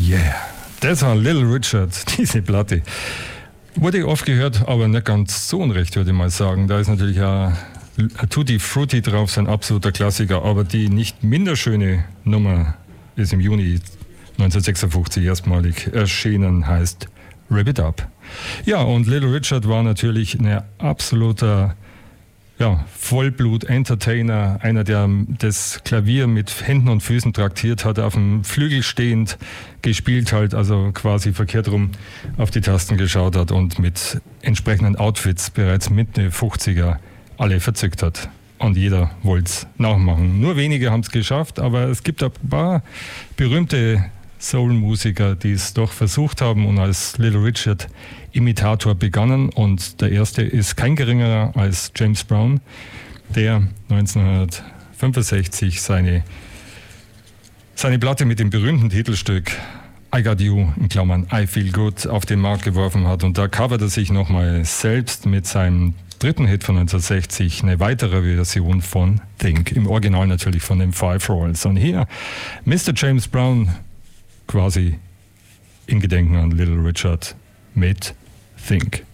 Yeah, das war Little Richard, diese Platte. Wurde oft gehört, aber nicht ganz so unrecht, würde ich mal sagen. Da ist natürlich auch Tutti Frutti drauf, sein absoluter Klassiker. Aber die nicht minder schöne Nummer ist im Juni 1956 erstmalig erschienen, heißt Wrap It Up. Ja, und Little Richard war natürlich ein absoluter Vollblut-Entertainer, einer, der das Klavier mit Händen und Füßen traktiert hat, auf dem Flügel stehend gespielt halt, also quasi verkehrt rum auf die Tasten geschaut hat und mit entsprechenden Outfits bereits Mitte 50er alle verzückt hat. Und jeder wollte es nachmachen. Nur wenige haben es geschafft, aber es gibt ein paar berühmte Soul-Musiker, die es doch versucht haben und als Little Richard Imitator begannen, und der erste ist kein geringerer als James Brown, der 1965 seine Platte mit dem berühmten Titelstück I Got You, in Klammern I Feel Good, auf den Markt geworfen hat, und da covert er sich nochmal selbst mit seinem dritten Hit von 1960, eine weitere Version von Think, im Original natürlich von den Five Rolls. Und hier Mr. James Brown quasi in Gedenken an Little Richard mit Think.